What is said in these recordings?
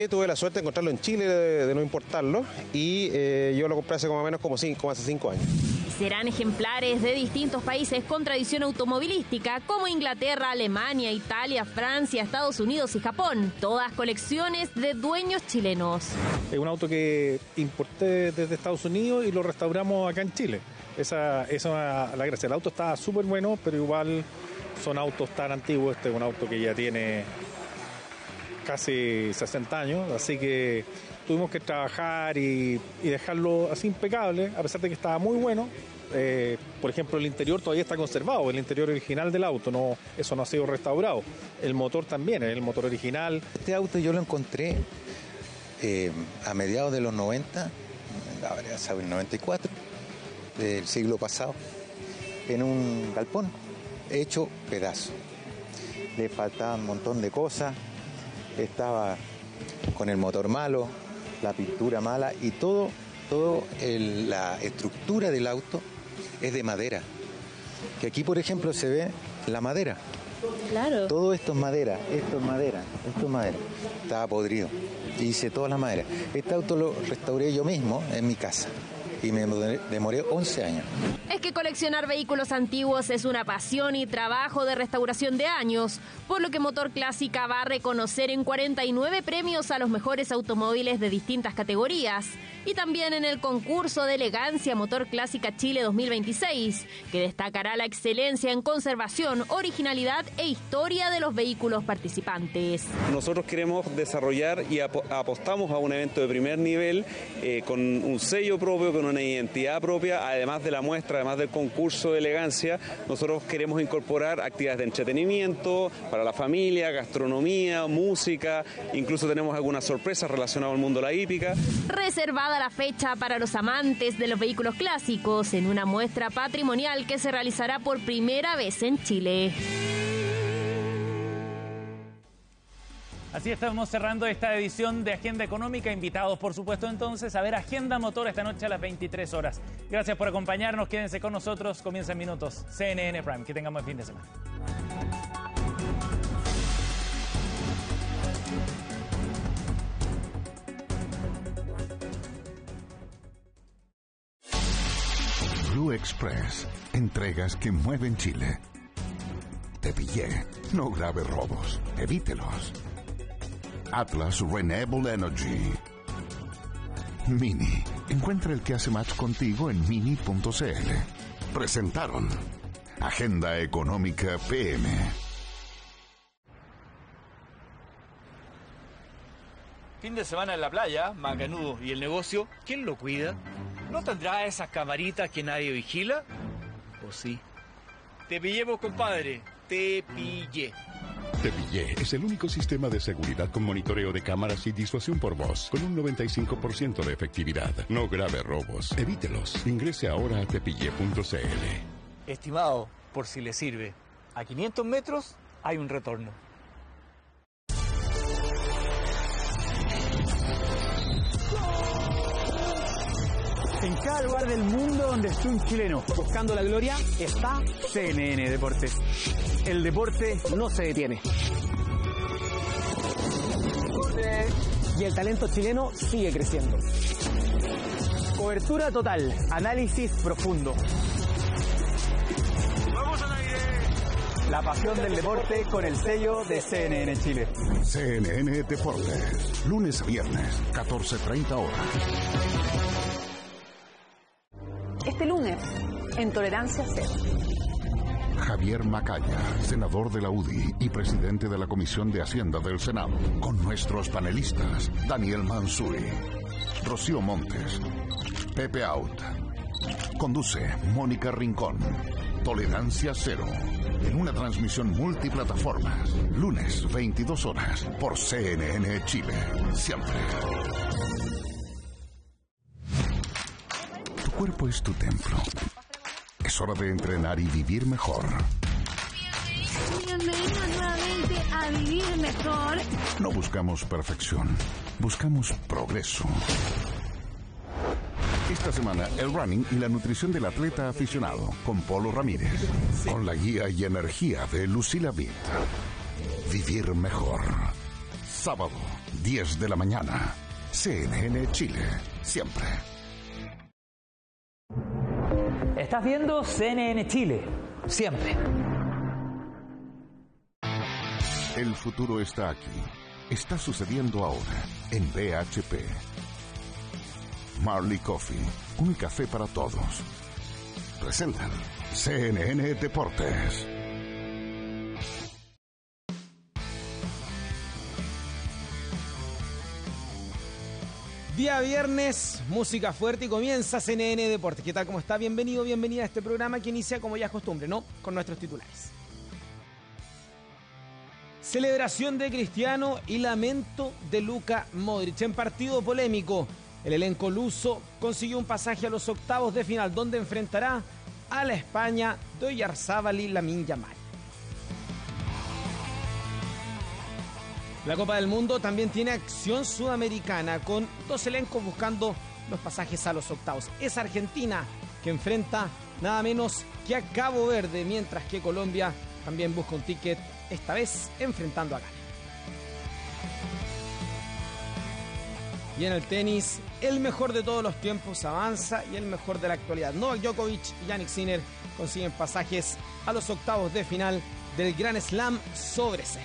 Tuve la suerte de encontrarlo en Chile, de no importarlo, y yo lo compré hace como menos como hace 5 años. Serán ejemplares de distintos países con tradición automovilística, como Inglaterra, Alemania, Italia, Francia, Estados Unidos y Japón. Todas colecciones de dueños chilenos. Es un auto que importé desde Estados Unidos y lo restauramos acá en Chile. Esa es la gracia. El auto está súper bueno, pero igual son autos tan antiguos. Este es un auto que ya tiene casi 60 años, así que tuvimos que trabajar y dejarlo así impecable, a pesar de que estaba muy bueno. Por ejemplo, el interior todavía está conservado, el interior original del auto, eso no ha sido restaurado. El motor también, es el motor original. Este auto yo lo encontré a mediados de los 90, habría sido el 94 del siglo pasado, en un galpón hecho pedazo. Le faltaba un montón de cosas. Estaba con el motor malo, la pintura mala y la estructura del auto es de madera. Que aquí, por ejemplo, se ve la madera. Claro. Todo esto es madera, esto es madera. Estaba podrido. Hice toda la madera. Este auto lo restauré yo mismo en mi casa y me demoré 11 años. Es que coleccionar vehículos antiguos es una pasión y trabajo de restauración de años, por lo que Motor Clásica va a reconocer en 49 premios a los mejores automóviles de distintas categorías, y también en el concurso de elegancia Motor Clásica Chile 2026, que destacará la excelencia en conservación, originalidad e historia de los vehículos participantes. Nosotros queremos desarrollar y apostamos a un evento de primer nivel con un sello propio, con una identidad propia, además de la muestra, además del concurso de elegancia. Nosotros queremos incorporar actividades de entretenimiento para la familia, gastronomía, música, incluso tenemos algunas sorpresas relacionadas al mundo de la hípica. Reservada la fecha para los amantes de los vehículos clásicos en una muestra patrimonial que se realizará por primera vez en Chile. Así estamos cerrando esta edición de Agenda Económica. Invitados, por supuesto, entonces, a ver Agenda Motor esta noche a las 23 horas. Gracias por acompañarnos. Quédense con nosotros. Comienza en minutos CNN Prime. Que tengamos el fin de semana. Blue Express. Entregas que mueven Chile. Te pillé. No grave robos. Evítelos. Atlas Renewable Energy. Mini. Encuentra el que hace match contigo en mini.cl. Presentaron Agenda Económica PM. Fin de semana en la playa, macanudo. ¿Y el negocio? ¿Quién lo cuida? ¿No tendrá esas camaritas que nadie vigila? ¿O sí? Te pillé, vos, compadre. Te pillé. Te pillé es el único sistema de seguridad con monitoreo de cámaras y disuasión por voz, con un 95% de efectividad. No grave robos. Evítelos. Ingrese ahora a tepillé.cl. Estimado, por si le sirve, a 500 metros hay un retorno. En cada lugar del mundo donde esté un chileno buscando la gloria está CNN Deportes. El deporte no se detiene. Y el talento chileno sigue creciendo. Cobertura total, análisis profundo. ¡Vamos al aire! La pasión del deporte con el sello de CNN Chile. CNN Deportes. Lunes a viernes, 14:30 horas. Este lunes, en Tolerancia Cero. Javier Macaya, senador de la UDI y presidente de la Comisión de Hacienda del Senado, con nuestros panelistas Daniel Manzuri, Rocío Montes, Pepe Out. Conduce Mónica Rincón. Tolerancia Cero, en una transmisión multiplataformas, lunes 22 horas por CNN Chile. Siempre. Tu cuerpo es tu templo. Es hora de entrenar y vivir mejor. Bienvenidos nuevamente a Vivir Mejor. No buscamos perfección, buscamos progreso. Esta semana, el running y la nutrición del atleta aficionado, con Polo Ramírez. Con la guía y energía de Lucila Vitt. Vivir mejor. Sábado, 10 de la mañana. CNN Chile, siempre. Estás viendo CNN Chile, siempre. El futuro está aquí. Está sucediendo ahora en BHP. Marley Coffee, un café para todos. Presentan CNN Deportes. Día viernes, música fuerte y comienza CNN Deportes. ¿Qué tal? ¿Cómo está? Bienvenido, bienvenida a este programa que inicia como ya es costumbre, ¿no? Con nuestros titulares. Celebración de Cristiano y lamento de Luka Modric. En partido polémico, el elenco luso consiguió un pasaje a los octavos de final, donde enfrentará a la España de Oyarzabal y Lamine Yamal. La Copa del Mundo también tiene acción sudamericana, con dos elencos buscando los pasajes a los octavos. Es Argentina, que enfrenta nada menos que a Cabo Verde, mientras que Colombia también busca un ticket, esta vez enfrentando a Ghana. Y en el tenis, el mejor de todos los tiempos avanza y el mejor de la actualidad. Novak Djokovic y Jannik Sinner consiguen pasajes a los octavos de final del Grand Slam sobre césped.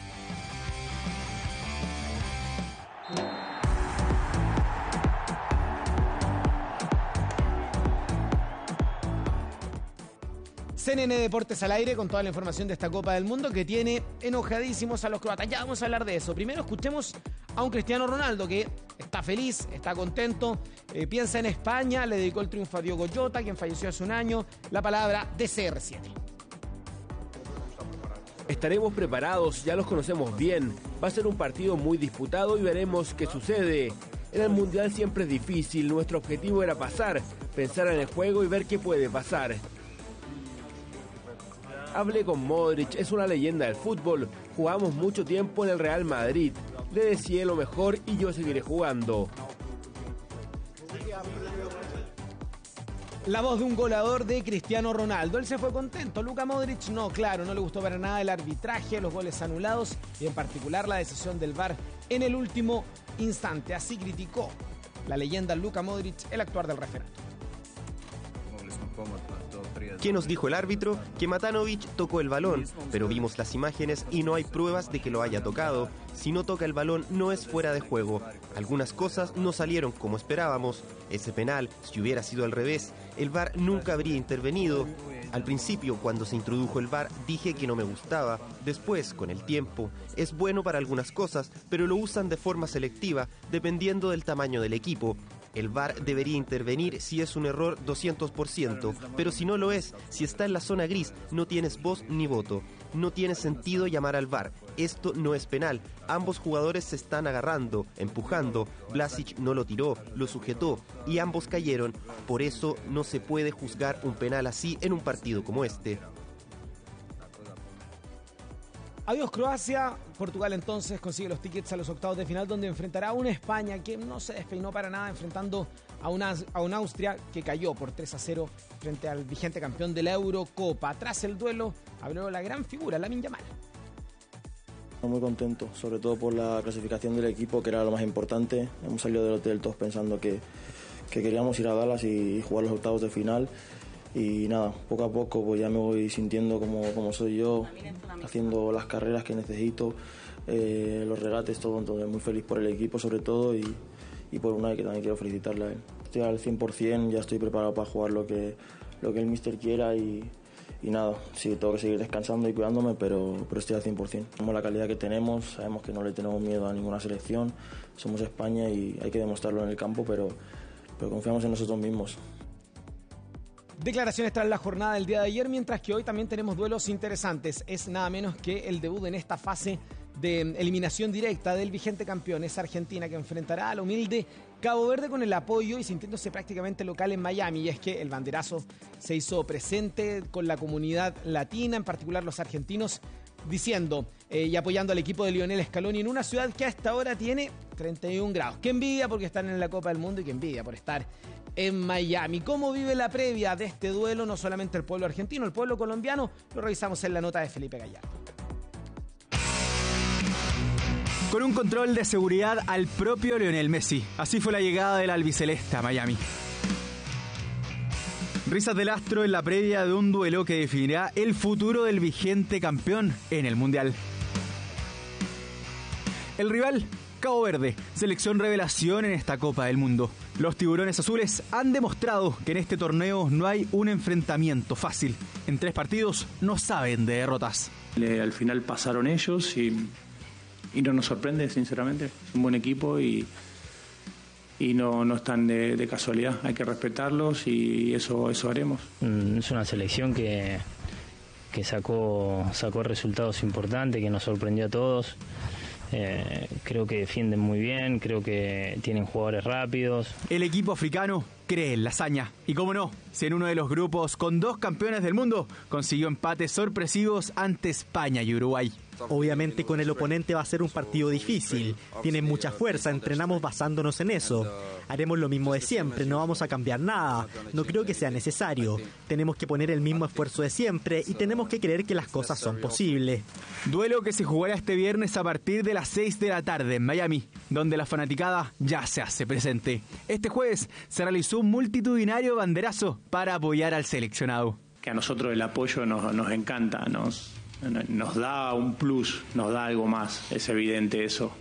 CNN Deportes al aire con toda la información de esta Copa del Mundo que tiene enojadísimos a los croatas. Ya vamos a hablar de eso. Primero escuchemos a un Cristiano Ronaldo que está feliz, está contento, piensa en España, le dedicó el triunfo a Diogo Jota, quien falleció hace un año. La palabra de CR7. Estaremos preparados, ya los conocemos bien. Va a ser un partido muy disputado y veremos qué sucede. En el Mundial siempre es difícil, nuestro objetivo era pasar, pensar en el juego y ver qué puede pasar. Hablé con Modric, es una leyenda del fútbol, jugamos mucho tiempo en el Real Madrid, le deseé lo mejor y yo seguiré jugando. La voz de un goleador de Cristiano Ronaldo. Él se fue contento. Luka Modric no, claro, no le gustó para nada el arbitraje, los goles anulados y en particular la decisión del VAR en el último instante. Así criticó la leyenda Luka Modric el actuar del referato. ¿Qué nos dijo el árbitro? Que Matanovic tocó el balón, pero vimos las imágenes y no hay pruebas de que lo haya tocado. Si no toca el balón, no es fuera de juego. Algunas cosas no salieron como esperábamos. Ese penal, si hubiera sido al revés, el VAR nunca habría intervenido. Al principio, cuando se introdujo el VAR, dije que no me gustaba. Después, con el tiempo, es bueno para algunas cosas, pero lo usan de forma selectiva, dependiendo del tamaño del equipo. El VAR debería intervenir si es un error 200%, pero si no lo es, si está en la zona gris, no tienes voz ni voto. No tiene sentido llamar al VAR. Esto no es penal. Ambos jugadores se están agarrando, empujando. Vlasic no lo tiró, lo sujetó y ambos cayeron. Por eso no se puede juzgar un penal así en un partido como este. Adiós Croacia, Portugal entonces consigue los tickets a los octavos de final donde enfrentará a una España que no se despeinó para nada enfrentando a una Austria que cayó por 3-0 frente al vigente campeón de la Eurocopa. Tras el duelo habló la gran figura, Lamine Yamal. Muy contento, sobre todo por la clasificación del equipo, que era lo más importante. Hemos salido del hotel todos pensando que queríamos ir a Dallas y jugar los octavos de final. Y nada, poco a poco pues ya me voy sintiendo como soy yo, haciendo las carreras que necesito, los regates, todo. Entonces muy feliz por el equipo sobre todo y por Unai, que también quiero felicitarle a él. Estoy al 100%, ya estoy preparado para jugar lo que el míster quiera y nada, sí, tengo que seguir descansando y cuidándome, pero estoy al 100%. Tenemos la calidad que tenemos, sabemos que no le tenemos miedo a ninguna selección, somos España y hay que demostrarlo en el campo, pero confiamos en nosotros mismos. Declaraciones tras la jornada del día de ayer, mientras que hoy también tenemos duelos interesantes. Es nada menos que el debut en esta fase de eliminación directa del vigente campeón. Es Argentina, que enfrentará al humilde Cabo Verde con el apoyo y sintiéndose prácticamente local en Miami. Y es que el banderazo se hizo presente con la comunidad latina, en particular los argentinos, diciendo y apoyando al equipo de Lionel Scaloni en una ciudad que hasta ahora tiene 31 grados. Qué envidia porque están en la Copa del Mundo y qué envidia por estar en Miami. ¿Cómo vive la previa de este duelo? No solamente el pueblo argentino, el pueblo colombiano. Lo revisamos en la nota de Felipe Gallardo. Con un control de seguridad al propio Lionel Messi. Así fue la llegada del albiceleste a Miami. Risas del astro en la previa de un duelo que definirá el futuro del vigente campeón en el Mundial. El rival, Cabo Verde, selección revelación en esta Copa del Mundo. Los tiburones azules han demostrado que en este torneo no hay un enfrentamiento fácil. En 3 partidos no saben de derrotas. Al final pasaron ellos y no nos sorprende, sinceramente. Es un buen equipo y no están de casualidad. Hay que respetarlos y eso haremos. Es una selección que sacó resultados importantes, que nos sorprendió a todos. Creo que defienden muy bien, creo que tienen jugadores rápidos. El equipo africano cree en la hazaña. Y cómo no, si en uno de los grupos con 2 campeones del mundo consiguió empates sorpresivos ante España y Uruguay. Obviamente con el oponente va a ser un partido difícil. Tienen mucha fuerza, entrenamos basándonos en eso. Haremos lo mismo de siempre, no vamos a cambiar nada. No creo que sea necesario. Tenemos que poner el mismo esfuerzo de siempre y tenemos que creer que las cosas son posibles. Duelo que se jugará este viernes a partir de las 6 de la tarde en Miami, donde la fanaticada ya se hace presente. Este jueves se realizó un multitudinario banderazo para apoyar al seleccionado. Que a nosotros el apoyo nos encanta, nos da un plus, nos da algo más, es evidente eso.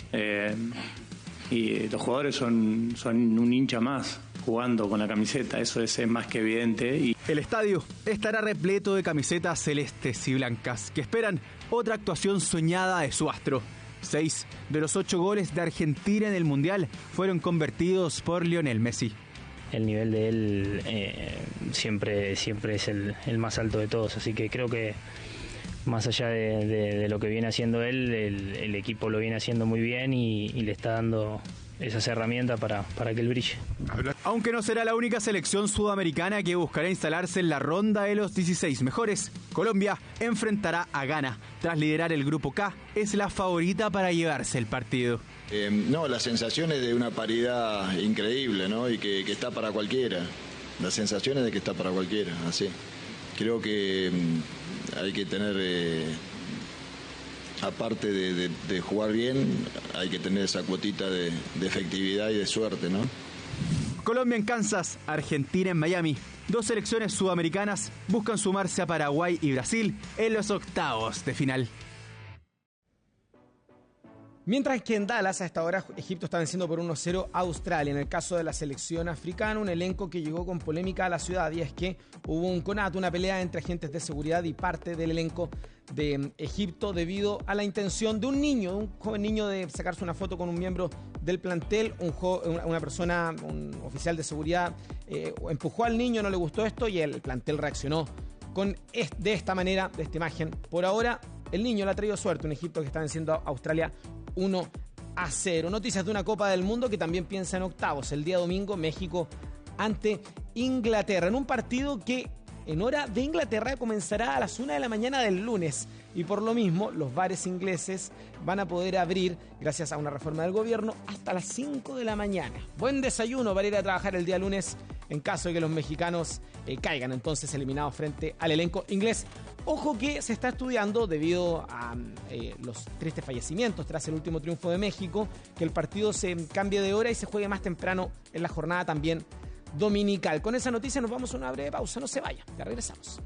Y los jugadores son un hincha más jugando con la camiseta, eso es más que evidente. Y el estadio estará repleto de camisetas celestes y blancas que esperan otra actuación soñada de su astro. 6 de los 8 goles de Argentina en el Mundial fueron convertidos por Lionel Messi. El nivel de él siempre es el más alto de todos, así que creo que más allá de lo que viene haciendo él, el equipo lo viene haciendo muy bien y le está dando esas herramientas para que él brille. Aunque no será la única selección sudamericana que buscará instalarse en la ronda de los 16 mejores, Colombia enfrentará a Ghana. Tras liderar el grupo K, es la favorita para llevarse el partido. No, la sensación es de una paridad increíble, ¿no? Y que está para cualquiera. La sensación es de que está para cualquiera, así. Creo que hay que tener, aparte de jugar bien, hay que tener esa cuotita de efectividad y de suerte, ¿no? Colombia en Kansas, Argentina en Miami. 2 selecciones sudamericanas buscan sumarse a Paraguay y Brasil en los octavos de final. Mientras que en Dallas, a esta hora, Egipto está venciendo por 1-0 a Australia. En el caso de la selección africana, un elenco que llegó con polémica a la ciudad, y es que hubo un conato, una pelea entre agentes de seguridad y parte del elenco de Egipto debido a la intención de un joven niño, de sacarse una foto con un miembro del plantel. Una persona, un oficial de seguridad, empujó al niño, no le gustó esto y el plantel reaccionó de esta manera, de esta imagen. Por ahora, el niño le ha traído suerte, un Egipto que está venciendo a Australia 1-0. Noticias de una Copa del Mundo que también piensa en octavos. El día domingo, México ante Inglaterra, en un partido que en hora de Inglaterra comenzará a las 1 de la mañana del lunes. Y por lo mismo, los bares ingleses van a poder abrir, gracias a una reforma del gobierno, hasta las 5 de la mañana. Buen desayuno para ir a trabajar el día lunes, en caso de que los mexicanos caigan entonces eliminados frente al elenco inglés. Ojo que se está estudiando, debido a los tristes fallecimientos tras el último triunfo de México, que el partido se cambie de hora y se juegue más temprano en la jornada también dominical. Con esa noticia nos vamos a una breve pausa. No se vaya, ya regresamos.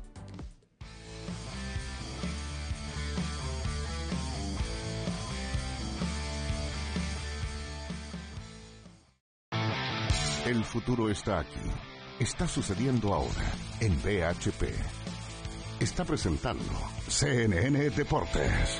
El futuro está aquí. Está sucediendo ahora en BHP. Está presentando CNN Deportes.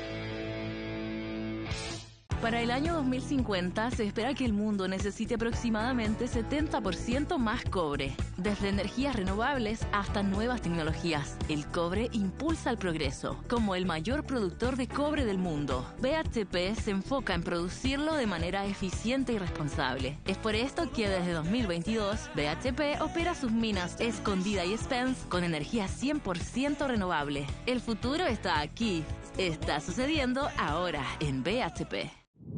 Para el año 2050 se espera que el mundo necesite aproximadamente 70% más cobre. Desde energías renovables hasta nuevas tecnologías, el cobre impulsa el progreso. Como el mayor productor de cobre del mundo, BHP se enfoca en producirlo de manera eficiente y responsable. Es por esto que desde 2022, BHP opera sus minas Escondida y Spence con energía 100% renovable. El futuro está aquí. Está sucediendo ahora en BHP.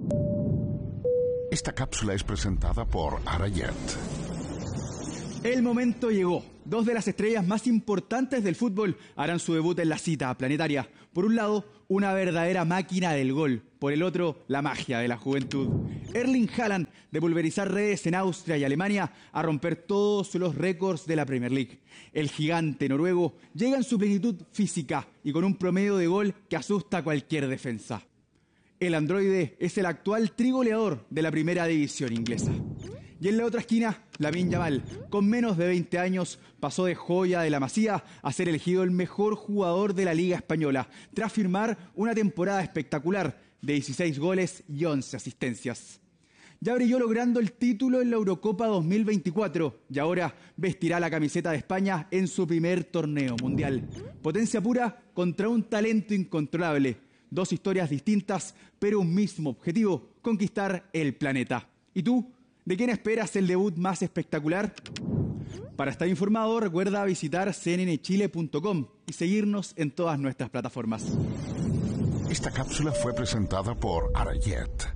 Esta cápsula es presentada por Arayet. El momento llegó. 2 de las estrellas más importantes del fútbol harán su debut en la cita planetaria. Por un lado, una verdadera máquina del gol. Por el otro, la magia de la juventud. Erling Haaland, de pulverizar redes en Austria y Alemania a romper todos los récords de la Premier League. El gigante noruego llega en su plenitud física y con un promedio de gol que asusta a cualquier defensa. El androide es el actual trigoleador de la primera división inglesa. Y en la otra esquina, Lamine Yamal, con menos de 20 años, pasó de joya de la Masía a ser elegido el mejor jugador de la Liga Española, tras firmar una temporada espectacular de 16 goles y 11 asistencias. Ya brilló logrando el título en la Eurocopa 2024 y ahora vestirá la camiseta de España en su primer torneo mundial. Potencia pura contra un talento incontrolable. Dos historias distintas, pero un mismo objetivo: conquistar el planeta. ¿Y tú? ¿De quién esperas el debut más espectacular? Para estar informado, recuerda visitar cnnchile.com y seguirnos en todas nuestras plataformas. Esta cápsula fue presentada por Arayet.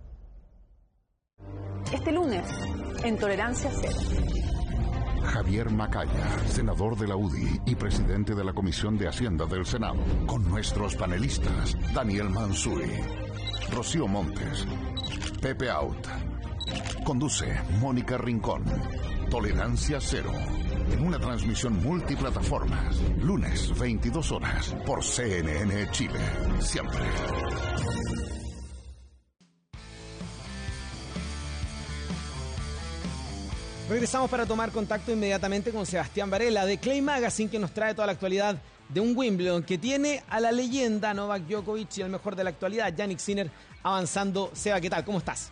Este lunes, en Tolerancia Cero. Javier Macaya, senador de la UDI y presidente de la Comisión de Hacienda del Senado, con nuestros panelistas Daniel Mansuy, Rocío Montes, Pepe Out. Conduce Mónica Rincón. Tolerancia Cero, en una transmisión multiplataformas, lunes 22 horas por CNN Chile. Siempre. Regresamos para tomar contacto inmediatamente con Sebastián Varela de Clay Magazine, que nos trae toda la actualidad de un Wimbledon que tiene a la leyenda Novak Djokovic y el mejor de la actualidad, Jannik Sinner, avanzando. Seba, ¿qué tal? ¿Cómo estás?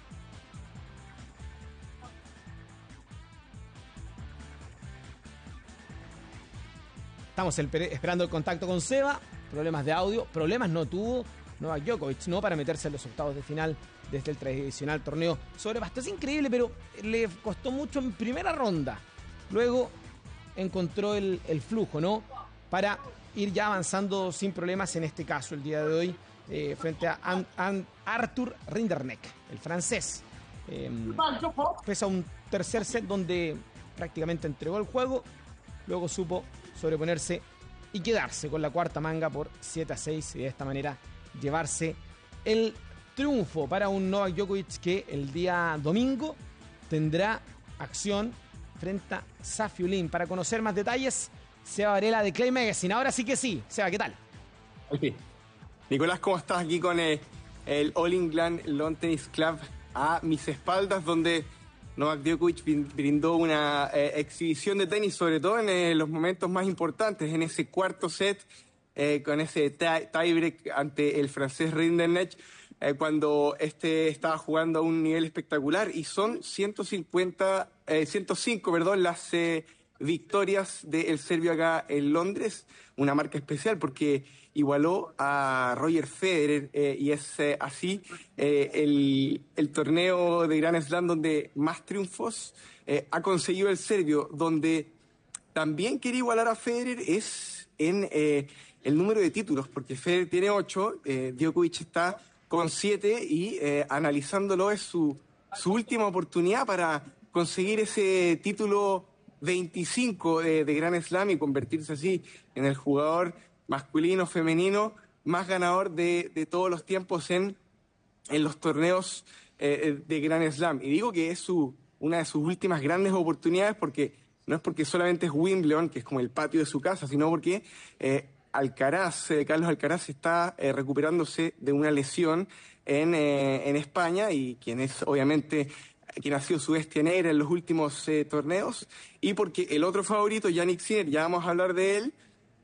Estamos esperando el contacto con Seba. Problemas de audio. Problemas no tuvo Novak Djokovic, ¿no? Para meterse en los octavos de final desde el tradicional torneo sobre pasto. Es increíble, pero le costó mucho en primera ronda. Luego encontró el flujo, ¿no? Para ir ya avanzando sin problemas en este caso el día de hoy frente a Arthur Rinderknecht, el francés. Pese a un tercer set donde prácticamente entregó el juego, luego supo sobreponerse y quedarse con la cuarta manga por 7-6 y de esta manera llevarse el triunfo para un Novak Djokovic que el día domingo tendrá acción frente a Safiullin. Para conocer más detalles, Seba Varela de Clay Magazine. Ahora sí que sí. Seba, ¿qué tal? Okay. Nicolás, ¿cómo estás? Aquí con el All England Lawn Tennis Club a mis espaldas, donde Novak Djokovic brindó una exhibición de tenis, sobre todo en los momentos más importantes, en ese cuarto set, con ese tiebreak ante el francés Rinderknecht, cuando estaba jugando a un nivel espectacular, y son 105 las victorias del serbio acá en Londres, una marca especial porque igualó a Roger Federer y es así el torneo de Grand Slam donde más triunfos ha conseguido el serbio. Donde también quiere igualar a Federer es en el número de títulos, porque Federer tiene 8, Djokovic está con 7 y analizándolo es su última oportunidad para conseguir ese título 25 de Grand Slam y convertirse así en el jugador masculino, femenino, más ganador de todos los tiempos en los torneos de Grand Slam. Y digo que es una de sus últimas grandes oportunidades, porque no es porque solamente es Wimbledon, que es como el patio de su casa, sino porque Carlos Alcaraz está recuperándose de una lesión en España, y quien ha sido su bestia negra en los últimos torneos, y porque el otro favorito, Jannik Sinner, ya vamos a hablar de él,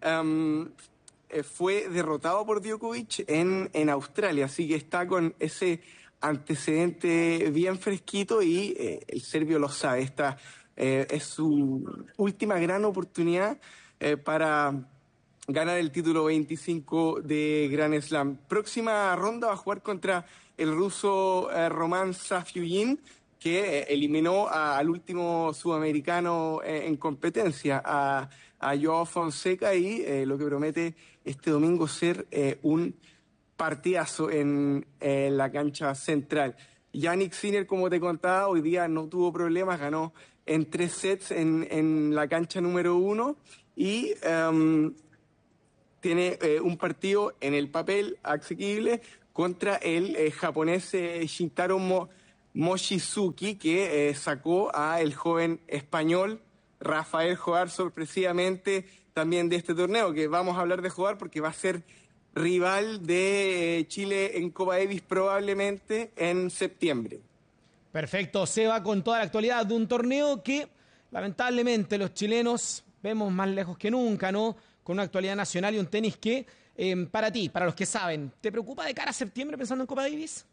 fue derrotado por Djokovic en Australia, así que está con ese antecedente bien fresquito y el serbio lo sabe. Esta es su última gran oportunidad para ganar el título 25 de Grand Slam. Próxima ronda va a jugar contra el ruso Roman Safiullin, que eliminó al último sudamericano en competencia, a Joao Fonseca, y lo que promete este domingo ser un partidazo en la cancha central. Jannik Sinner, como te contaba, hoy día no tuvo problemas, ganó en 3 sets en la cancha número 1 y tiene un partido en el papel asequible contra el japonés Shintaro Mochizuki, que sacó a el joven español Rafael Jodar sorpresivamente también de este torneo, que vamos a hablar de Jodar porque va a ser rival de Chile en Copa Davis probablemente en septiembre. Perfecto, se va con toda la actualidad de un torneo que lamentablemente los chilenos vemos más lejos que nunca, ¿no? Con una actualidad nacional y un tenis que, para ti, para los que saben, ¿te preocupa de cara a septiembre pensando en Copa Davis?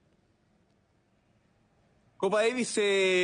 Copa Davis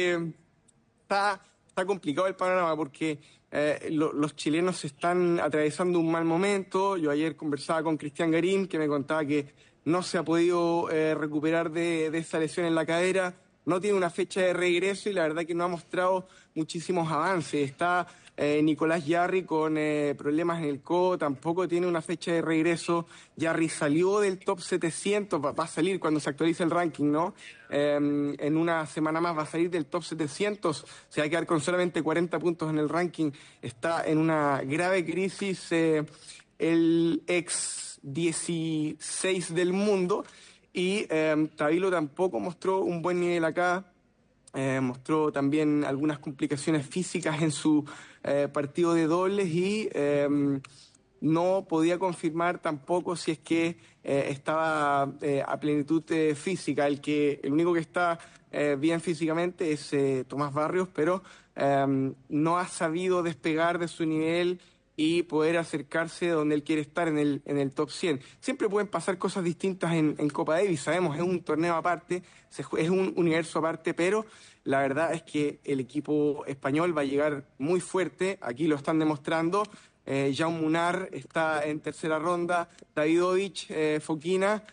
está complicado el panorama porque los chilenos están atravesando un mal momento. Yo ayer conversaba con Cristian Garín, que me contaba que no se ha podido recuperar de esa lesión en la cadera. No tiene una fecha de regreso y la verdad que no ha mostrado muchísimos avances. Está Nicolás Jarry con problemas en el codo, tampoco tiene una fecha de regreso. Jarry salió del top 700, va a salir cuando se actualice el ranking, ¿no? En una semana más va a salir del top 700, se va a quedar con solamente 40 puntos en el ranking. Está en una grave crisis el ex 16 del mundo. Y Tabilo tampoco mostró un buen nivel acá, mostró también algunas complicaciones físicas en su partido de dobles y no podía confirmar tampoco si es que estaba a plenitud física. El único que está bien físicamente es Tomás Barrios, pero no ha sabido despegar de su nivel y poder acercarse donde él quiere estar en el top 100. Siempre pueden pasar cosas distintas en Copa Davis, sabemos, es un torneo aparte, es un universo aparte, pero la verdad es que el equipo español va a llegar muy fuerte, aquí lo están demostrando. Jaume Munar está en tercera ronda, Davidovich Fokina,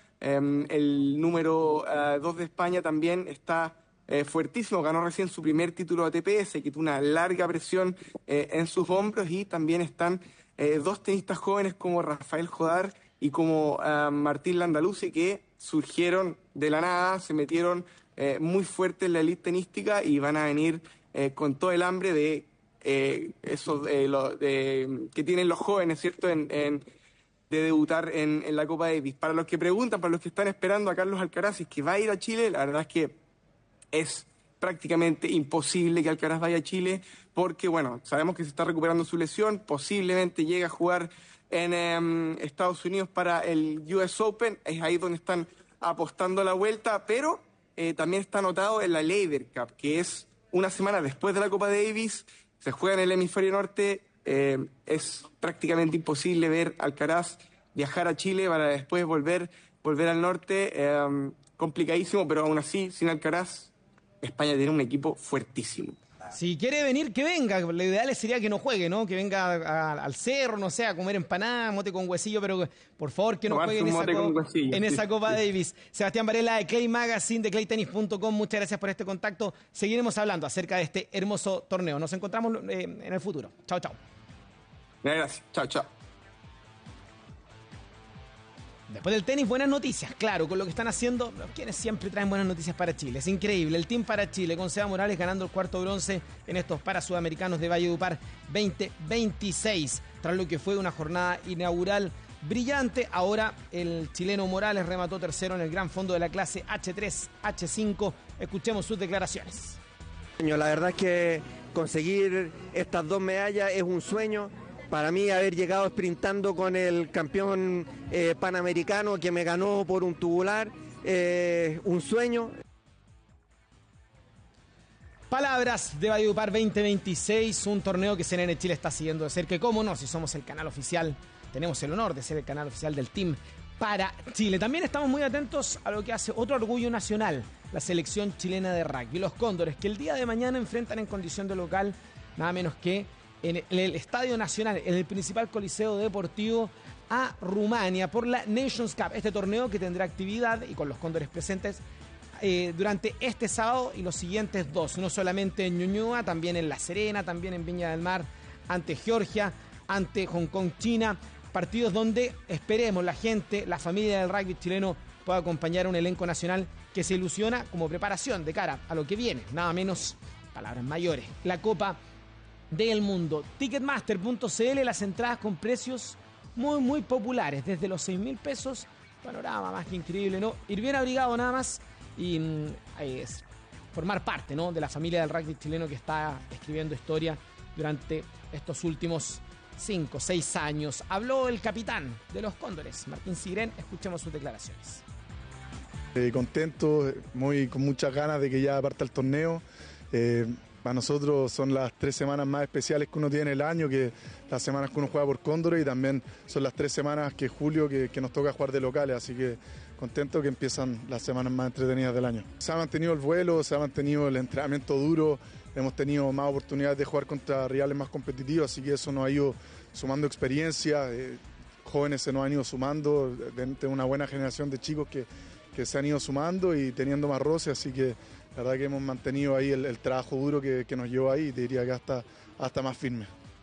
el número 2 de España también está fuertísimo, ganó recién su primer título ATP, se quitó una larga presión en sus hombros y también están dos tenistas jóvenes como Rafael Jodar y como Martín Landaluzzi que surgieron de la nada, se metieron muy fuerte en la elite tenística y van a venir con todo el hambre de eso que tienen los jóvenes, ¿cierto? De debutar en la Copa Davis. Para los que preguntan, para los que están esperando a Carlos Alcaraz, si es que va a ir a Chile, la verdad es que es prácticamente imposible que Alcaraz vaya a Chile porque, bueno, sabemos que se está recuperando su lesión, posiblemente llegue a jugar en Estados Unidos para el US Open, es ahí donde están apostando la vuelta, pero también está anotado en la Laver Cup, que es una semana después de la Copa Davis, se juega en el hemisferio norte, es prácticamente imposible ver a Alcaraz viajar a Chile para después volver al norte, complicadísimo, pero aún así, sin Alcaraz, España tiene un equipo fuertísimo. Si quiere venir, que venga. Lo ideal sería que no juegue, ¿no? Que venga al cerro, no sé, a comer empanada, mote con huesillo, pero por favor que no juegue en esa Copa Davis. Sebastián Varela de Clay Magazine, de claytennis.com, muchas gracias por este contacto. Seguiremos hablando acerca de este hermoso torneo. Nos encontramos en el futuro. Chao, chao. Gracias. Chao, chao. Después del tenis, buenas noticias, claro, con lo que están haciendo, quienes siempre traen buenas noticias para Chile. Es increíble, el Team para Chile, con Seba Morales ganando el cuarto bronce en estos Parasudamericanos de Valledupar 2026. Tras lo que fue una jornada inaugural brillante, ahora el chileno Morales remató tercero en el gran fondo de la clase H3, H5. Escuchemos sus declaraciones. La verdad es que conseguir estas dos medallas es un sueño. Para mí haber llegado sprintando con el campeón panamericano que me ganó por un tubular, un sueño. Palabras de Valledupar 2026, un torneo que CNN Chile está siguiendo de cerca. ¿Cómo no? Si somos el canal oficial, tenemos el honor de ser el canal oficial del Team para Chile. También estamos muy atentos a lo que hace otro orgullo nacional, la selección chilena de rugby, los Cóndores, que el día de mañana enfrentan en condición de local nada menos que en el Estadio Nacional, en el principal coliseo deportivo, a Rumania por la Nations Cup, este torneo que tendrá actividad y con los Cóndores presentes durante este sábado y los siguientes dos, no solamente en Ñuñoa, también en La Serena, también en Viña del Mar, ante Georgia, ante Hong Kong, China, partidos donde esperemos la gente, la familia del rugby chileno pueda acompañar a un elenco nacional que se ilusiona como preparación de cara a lo que viene, nada menos, palabras mayores, la Copa del Mundo. Ticketmaster.cl, las entradas con precios muy, muy populares, desde los 6.000 pesos, panorama más que increíble, ¿no? Ir bien abrigado nada más y es formar parte, ¿no?, de la familia del rugby chileno que está escribiendo historia durante estos últimos 5, 6 años. Habló el capitán de los Cóndores, Martín Sigrén. Escuchemos sus declaraciones. Contento, con muchas ganas de que ya parta el torneo. Para nosotros son las 3 semanas más especiales que uno tiene en el año, que las semanas que uno juega por Cóndores, y también son las 3 semanas que julio que nos toca jugar de locales, así que contento que empiezan las semanas más entretenidas del año. Se ha mantenido el vuelo, se ha mantenido el entrenamiento duro, hemos tenido más oportunidades de jugar contra rivales más competitivos, así que eso nos ha ido sumando experiencia, jóvenes se nos han ido sumando, de una buena generación de chicos que se han ido sumando y teniendo más roce, así que la verdad que hemos mantenido ahí el trabajo duro que nos llevó ahí, y te diría que hasta más firme.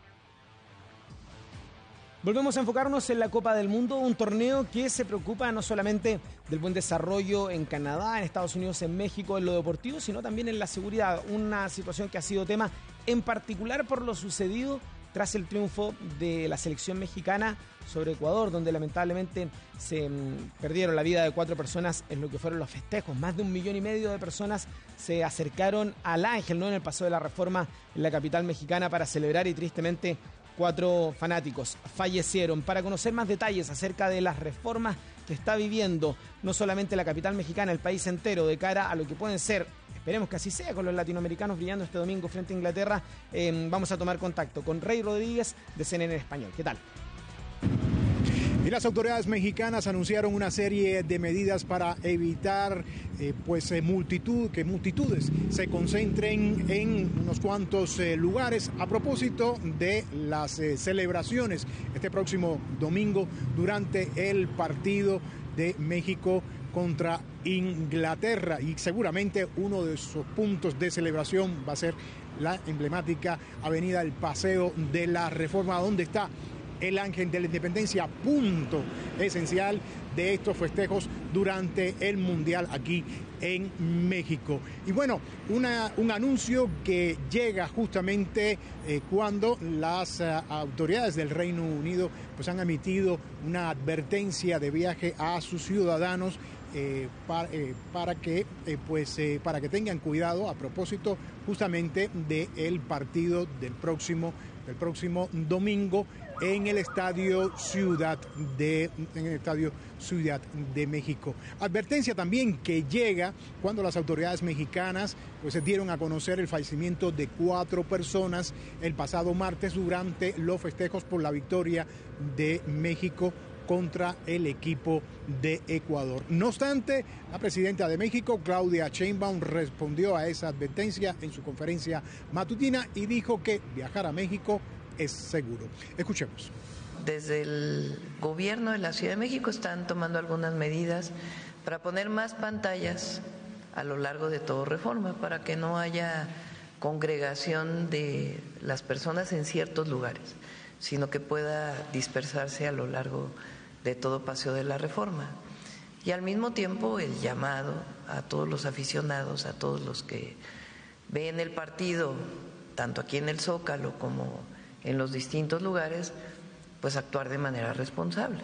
Volvemos a enfocarnos en la Copa del Mundo, un torneo que se preocupa no solamente del buen desarrollo en Canadá, en Estados Unidos, en México, en lo deportivo, sino también en la seguridad. Una situación que ha sido tema en particular por lo sucedido tras el triunfo de la selección mexicana sobre Ecuador, donde lamentablemente se perdieron la vida de 4 personas en lo que fueron los festejos. Más de 1,5 millones de personas se acercaron al Ángel, ¿no?, en el Paseo de la Reforma en la capital mexicana para celebrar, y tristemente 4 fanáticos fallecieron. Para conocer más detalles acerca de las reformas que está viviendo no solamente la capital mexicana, el país entero, de cara a lo que pueden ser, esperemos que así sea, con los latinoamericanos brillando este domingo frente a Inglaterra, vamos a tomar contacto con Rey Rodríguez de CNN en Español. ¿Qué tal? Y las autoridades mexicanas anunciaron una serie de medidas para evitar que multitudes se concentren en unos cuantos lugares a propósito de las celebraciones este próximo domingo durante el partido de México contra Inglaterra, y seguramente uno de esos puntos de celebración va a ser la emblemática avenida El Paseo de la Reforma, donde está el Ángel de la Independencia, punto esencial de estos festejos durante el Mundial aquí en México. Y bueno, un anuncio que llega justamente cuando las autoridades del Reino Unido pues han emitido una advertencia de viaje a sus ciudadanos para que tengan cuidado a propósito justamente del partido del próximo domingo en el Estadio Ciudad de México. Advertencia también que llega cuando las autoridades mexicanas pues se dieron a conocer el fallecimiento de 4 personas el pasado martes durante los festejos por la victoria de México contra el equipo de Ecuador. No obstante, la presidenta de México, Claudia Sheinbaum, respondió a esa advertencia en su conferencia matutina y dijo que viajar a México es seguro. Escuchemos. Desde el gobierno de la Ciudad de México están tomando algunas medidas para poner más pantallas a lo largo de todo Reforma, para que no haya congregación de las personas en ciertos lugares, sino que pueda dispersarse a lo largo de todo Paseo de la Reforma. Y al mismo tiempo el llamado a todos los aficionados, a todos los que ven el partido, tanto aquí en el Zócalo como en los distintos lugares, pues actuar de manera responsable.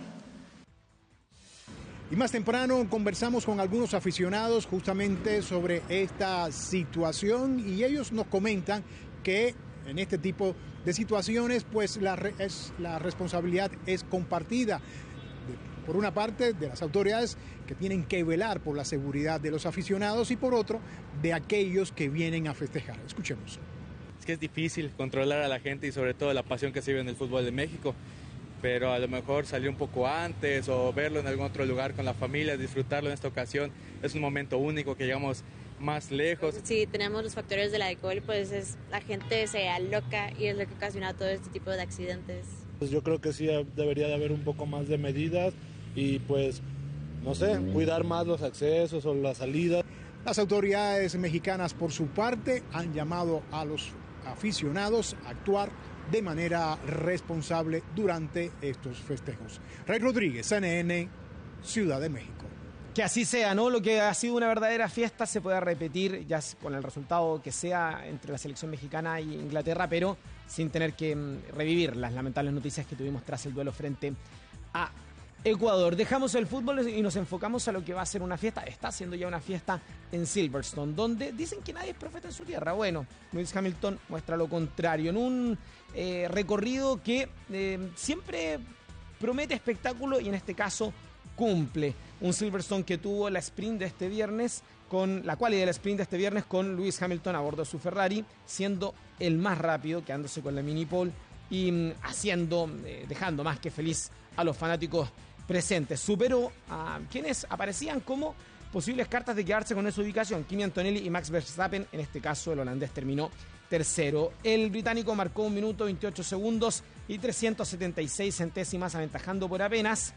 Y más temprano conversamos con algunos aficionados justamente sobre esta situación, y ellos nos comentan que en este tipo de situaciones pues la responsabilidad es compartida. Por una parte, de las autoridades que tienen que velar por la seguridad de los aficionados, y por otro, de aquellos que vienen a festejar. Escuchemos. Es que es difícil controlar a la gente y sobre todo la pasión que se vive en el fútbol de México, pero a lo mejor salir un poco antes o verlo en algún otro lugar con la familia, disfrutarlo en esta ocasión. Es un momento único que llegamos más lejos. Si tenemos los factores del alcohol, pues la gente se aloca y es lo que ocasiona todo este tipo de accidentes. Pues yo creo que sí debería de haber un poco más de medidas y pues, no sé, cuidar más los accesos o las salidas. Las autoridades mexicanas, por su parte, han llamado a los aficionados a actuar de manera responsable durante estos festejos. Rey Rodríguez, CNN, Ciudad de México. Que así sea, ¿no? Lo que ha sido una verdadera fiesta se puede repetir ya con el resultado que sea entre la selección mexicana e Inglaterra, pero sin tener que revivir las lamentables noticias que tuvimos tras el duelo frente a Ecuador. Dejamos el fútbol y nos enfocamos a lo que va a ser una fiesta. Está siendo ya una fiesta en Silverstone, donde dicen que nadie es profeta en su tierra. Bueno, Lewis Hamilton muestra lo contrario en un recorrido que siempre promete espectáculo y en este caso cumple. Un Silverstone que tuvo la sprint de este viernes, la quali del sprint de este viernes con Lewis Hamilton a bordo de su Ferrari, siendo el más rápido, quedándose con la mini pole y dejando más que feliz a los fanáticos presentes. Superó a quienes aparecían como posibles cartas de quedarse con esa ubicación, Kimi Antonelli y Max Verstappen. En este caso el holandés terminó tercero. El británico marcó 1 minuto 28 segundos y 376 centésimas, aventajando por apenas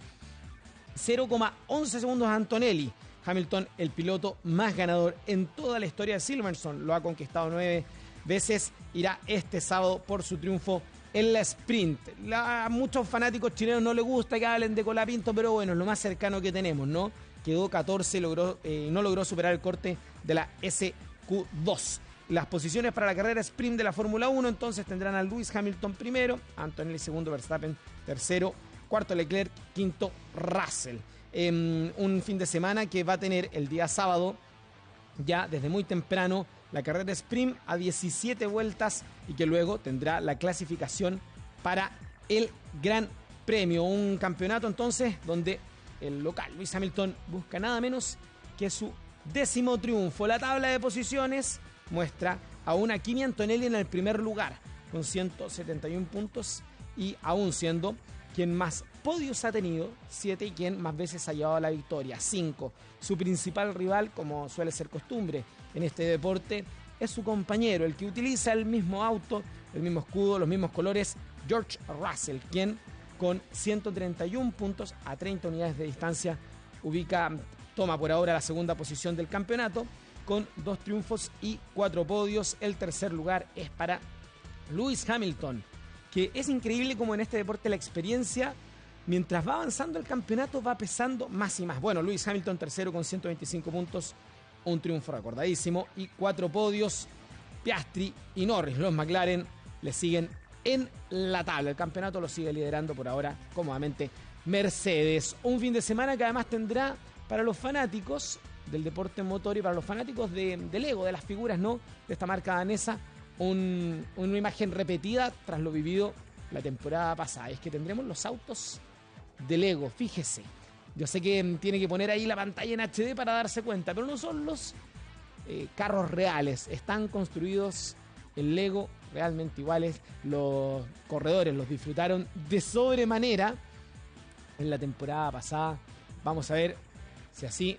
0,11 segundos a Antonelli. Hamilton, el piloto más ganador en toda la historia de Silverstone, lo ha conquistado 9 veces, irá este sábado por su triunfo en la sprint. A muchos fanáticos chilenos no les gusta que hablen de Colapinto, pero bueno, es lo más cercano que tenemos, ¿no? Quedó 14, no logró superar el corte de la SQ2. Las posiciones para la carrera sprint de la Fórmula 1 entonces tendrán a Lewis Hamilton primero, Antonelli segundo, Verstappen tercero, cuarto Leclerc, quinto Russell. Un fin de semana que va a tener el día sábado, ya desde muy temprano, la carrera sprint a 17 vueltas y que luego tendrá la clasificación para el Gran Premio. Un campeonato entonces donde el local Lewis Hamilton busca nada menos que su 10º triunfo. La tabla de posiciones muestra a una Kimi Antonelli en el primer lugar con 171 puntos y aún siendo quien más podios ha tenido, 7, y quien más veces ha llevado la victoria, 5. Su principal rival, como suele ser costumbre en este deporte, es su compañero, el que utiliza el mismo auto, el mismo escudo, los mismos colores, George Russell, quien con 131 puntos a 30 unidades de distancia toma por ahora la segunda posición del campeonato con 2 triunfos y 4 podios. El tercer lugar es para Lewis Hamilton, que es increíble como en este deporte la experiencia, mientras va avanzando el campeonato, va pesando más y más. Bueno, Lewis Hamilton tercero con 125 puntos, un triunfo recordadísimo y 4 podios. Piastri y Norris, los McLaren, le siguen en la tabla. El campeonato lo sigue liderando por ahora cómodamente Mercedes. Un fin de semana que además tendrá para los fanáticos del deporte motor y para los fanáticos del Lego, de las figuras, ¿no?, de esta marca danesa, una imagen repetida tras lo vivido la temporada pasada. Es que tendremos los autos de Lego, fíjese. Yo sé que tiene que poner ahí la pantalla en HD para darse cuenta, pero no son los carros reales. Están construidos en Lego, realmente iguales. Los corredores los disfrutaron de sobremanera en la temporada pasada. Vamos a ver si así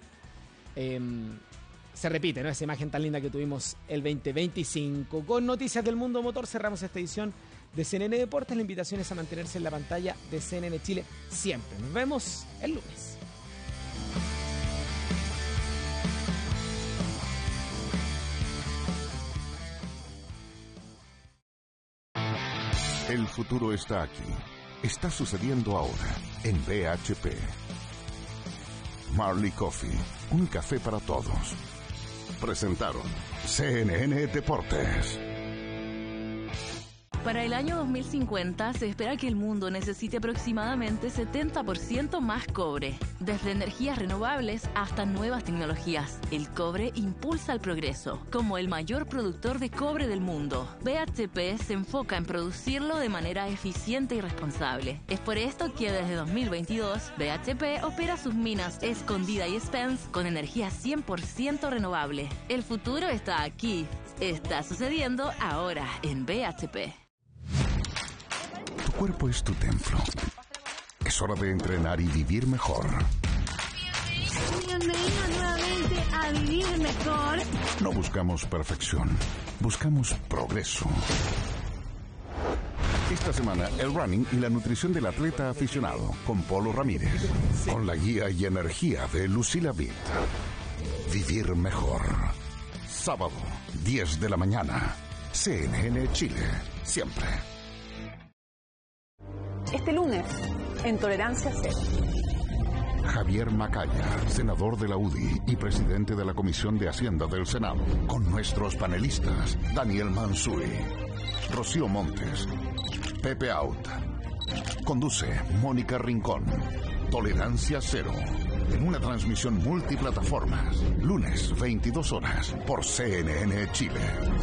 se repite, ¿no?, esa imagen tan linda que tuvimos el 2025. Con noticias del mundo motor cerramos esta edición de CNN Deportes. La invitación es a mantenerse en la pantalla de CNN Chile siempre. Nos vemos el lunes. El futuro está aquí. Está sucediendo ahora en BHP. Marley Coffee, un café para todos. Presentaron CNN Deportes. Para el año 2050 se espera que el mundo necesite aproximadamente 70% más cobre. Desde energías renovables hasta nuevas tecnologías, el cobre impulsa el progreso. Como el mayor productor de cobre del mundo, BHP se enfoca en producirlo de manera eficiente y responsable. Es por esto que desde 2022, BHP opera sus minas Escondida y Spence con energía 100% renovable. El futuro está aquí. Está sucediendo ahora en BHP. Tu cuerpo es tu templo. Es hora de entrenar y vivir mejor. Bienvenidos nuevamente a Vivir Mejor. No buscamos perfección, buscamos progreso. Esta semana, el running y la nutrición del atleta aficionado, con Polo Ramírez. Con la guía y energía de Lucila Vitt. Vivir mejor. Sábado, 10 de la mañana. CNN Chile, siempre. Este lunes, en Tolerancia Cero. Javier Macaya, senador de la UDI y presidente de la Comisión de Hacienda del Senado, con nuestros panelistas Daniel Mansuy, Rocío Montes, Pepe Out. Conduce Mónica Rincón. Tolerancia Cero, en una transmisión multiplataformas, lunes 22 horas por CNN Chile.